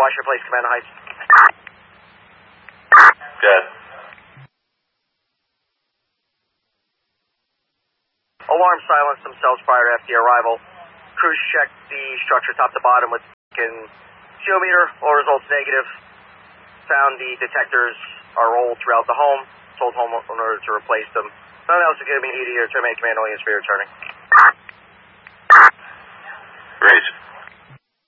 Washington Place, Command Heights. Good. Alarm silenced themselves prior to FD arrival. Crews checked the structure top to bottom with CO-meter. All results negative. Found the detectors are old throughout the home. Told homeowner to replace them. None else is going to be needed here. Terminate command, only is for returning. Great.